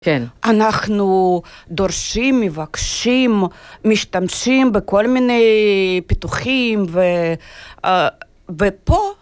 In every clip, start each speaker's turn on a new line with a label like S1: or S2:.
S1: כן.
S2: אנחנו דורשים, מבקשים, משתמשים בכל מיני פיתוחים, ופה,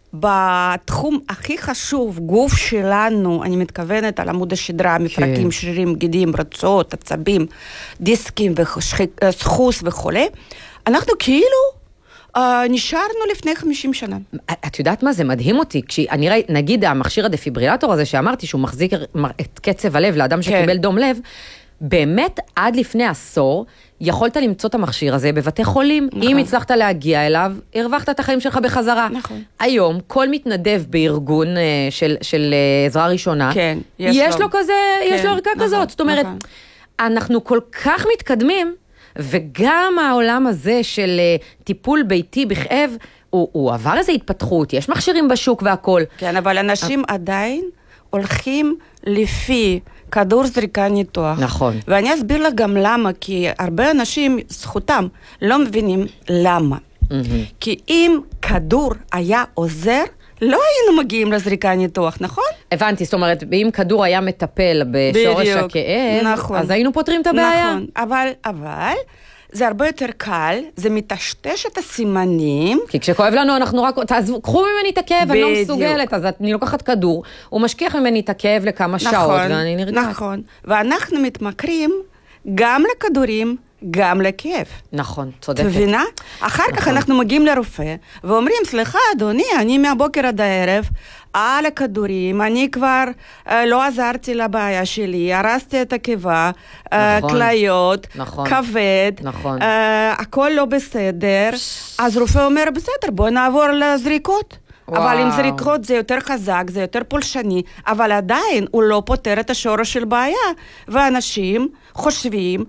S2: בתחום הכי חשוב, גוף שלנו, אני מתכוונת על עמוד השדרה, מפרקים, שרירים, גידים, רצועות, עצבים, דיסקים, סחוס וכו', אנחנו כאילו נשארנו לפני 50 שנה.
S1: את יודעת מה? זה מדהים אותי. כשאני ראי, נגיד המכשיר הדפיברילטור הזה שאמרתי שהוא מחזיק את קצב הלב לאדם שקיבל דום לב, באמת עד לפני עשור יכולת למצוא את המכשיר הזה בבתי חולים. נכון. אם הצלחת להגיע אליו, הרווחת את החיים שלך בחזרה.
S2: נכון.
S1: היום כל מתנדב בארגון של עזרה ראשונה,
S2: כן,
S1: יש לו כזה, כן, יש לו ערכה נכון, כזאת. זאת אומרת, נכון. אנחנו כל כך מתקדמים, וגם העולם הזה של טיפול ביתי בכאב, הוא עבר איזו התפתחות, יש מכשירים בשוק והכל.
S2: כן, אבל אנשים עדיין הולכים לפי כדור זריקה ניתוח.
S1: נכון.
S2: ואני אסביר לה גם למה, כי הרבה אנשים, זכותם, לא מבינים למה. כי אם כדור היה עוזר, לא היינו מגיעים לזריקה ניתוח, נכון?
S1: הבנתי, זאת אומרת, אם כדור היה מטפל בשורש הכאב, נכון. אז היינו פותרים את הבעיה.
S2: נכון, אבל זה הרבה יותר קל, זה מטשטש את הסימנים.
S1: כי כשכואב לנו, אנחנו רק, קחו ממני את הכאב, אני לא מסוגלת, אז אני לוקחת כדור, הוא משכיח ממני את הכאב לכמה שעות, ואני נרגעת.
S2: נכון, ואנחנו מתמכרים גם לכדורים, גם לכאב.
S1: נכון, צודקת.
S2: תבינה? אחר כך אנחנו מגיעים לרופא, ואומרים, סליחה, אדוני, אני מהבוקר עד הערב, על הכדורים, אני כבר לא עזרתי לבעיה שלי, הרסתי את הקיבה, כליות, כבד, הכל לא בסדר, אז רופא אומר, בסדר, בוא נעבור לזריקות. אבל עם זריקות זה יותר חזק, זה יותר פולשני, אבל עדיין הוא לא פותר את השורש של בעיה, ואנשים חושבים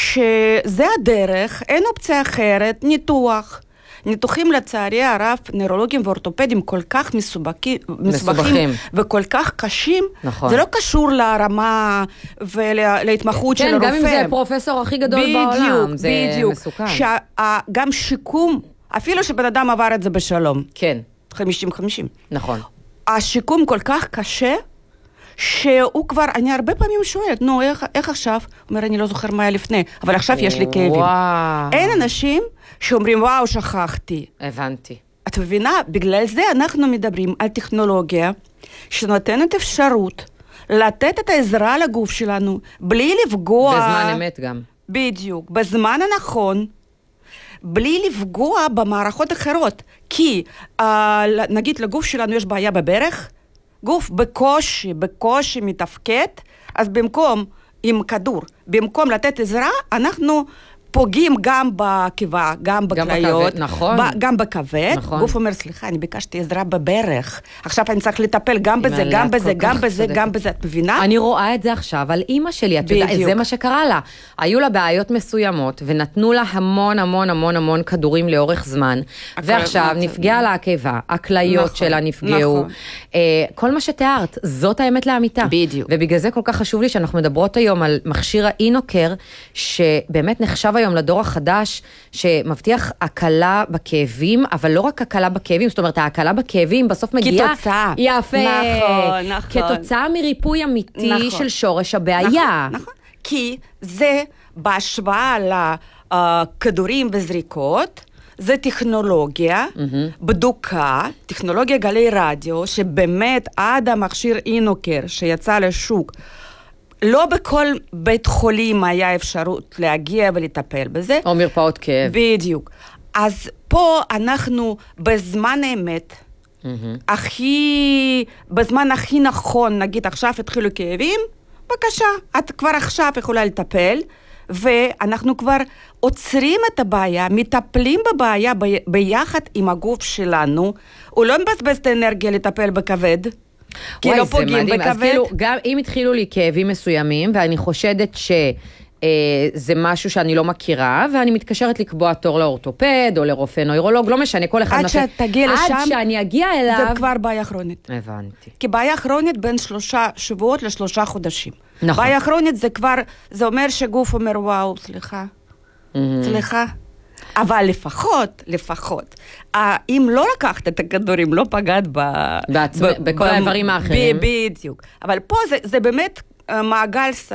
S2: שזה הדרך, אין אופציה אחרת, ניתוח. ניתוחים לצערי הרב, נוירולוגים ואורתופדים כל כך מסובכים וכל כך קשים, נכון. זה לא קשור לרמה ולהתמחות של הרופא.
S1: כן, גם אם זה הפרופסור הכי גדול בעולם, זה מסוכן.
S2: גם שיקום, אפילו שבן אדם עבר את זה בשלום.
S1: כן.
S2: 50-50.
S1: נכון.
S2: השיקום כל כך קשה, שהוא כבר, אני הרבה פעמים שואלת, נו, איך עכשיו? הוא אומר, אני לא זוכר מה היה לפני, אבל עכשיו יש לי כאבים. אין אנשים שאומרים, וואו, שכחתי.
S1: הבנתי.
S2: את מבינה? בגלל זה אנחנו מדברים על טכנולוגיה, שנותנת אפשרות לתת את העזרה לגוף שלנו, בלי לפגוע.
S1: בזמן אמת גם.
S2: בדיוק, בזמן הנכון, בלי לפגוע במערכות אחרות. כי, נגיד, לגוף שלנו יש בעיה בברך, גוף בקושי מתפקד, אז במקום, עם כדור, במקום לתת עזרה, אנחנו פוגעים גם בקיבה, גם בכליות,
S1: נכון.
S2: גם בכבד. נכון. גוף אומר, סליחה, אני ביקשתי עזרה בברך, עכשיו אני צריך לטפל גם בזה, גם בזה, גם בזה, גם בזה, את מבינה?
S1: אני רואה את זה עכשיו על אמא שלי, את יודעת, זה מה שקרה לה. היו לה בעיות מסוימות, ונתנו לה המון המון המון המון כדורים לאורך זמן, ועכשיו נפגעה לה הקיבה, הכליות נכון, שלה נפגעו, נכון. כל מה שתיארת, זאת האמת לאמיתה.
S2: בדיוק.
S1: ובגלל זה כל כך חשוב לי שאנחנו מדברות היום על מכשיר האינוקר, שבאמת נחשב היום לדור החדש, שמבטיח הקלה בכאבים, אבל לא רק הקלה בכאבים, זאת אומרת, ההקלה בכאבים בסוף מגיעה...
S2: כתוצאה.
S1: יפה.
S2: נכון, נכון.
S1: כתוצאה מריפוי אמיתי
S2: נכון.
S1: של שורש הבעיה.
S2: נכון, נכון. כי זה בהשוואה לכדורים וזריקות, זה טכנולוגיה בדוקה, טכנולוגיה גלי רדיו, שבאמת עד המכשיר אינוקר שיצא לשוק, לא בכל בית חולים היה אפשרות להגיע ולטפל בזה.
S1: או מרפאות כאב.
S2: בדיוק. אז פה אנחנו בזמן האמת, בזמן הכי נכון, נגיד עכשיו התחילו כאבים, בבקשה, את כבר עכשיו יכולה לטפל, ואנחנו כבר עוצרים את הבעיה, מטפלים בבעיה ביחד עם הגוף שלנו, הוא לא מבזבז את האנרגיה לטפל בכבד, כי לא פוגעים בכבד. אז
S1: כאילו, גם אם התחילו לי כאבים מסוימים, ואני חושדת שזה משהו שאני לא מכירה, ואני מתקשרת לקבוע תור לאורתופד, או לרופא נוירולוג, לא משנה, כל אחד...
S2: עד שתגיע לשם,
S1: עד שאני אגיע אליו...
S2: זה כבר בעיה כרונית.
S1: הבנתי.
S2: כי בעיה כרונית בין 3 שבועות ל3 חודשים.
S1: נכון.
S2: בעיה כרונית זה כבר, זה אומר שגוף אומר, וואו, סליחה. אבל לפחות, אם לא לקחת את הכדורים, לא פגעת
S1: בכל האיברים האחרים.
S2: בדיוק. אבל פה זה באמת מעגל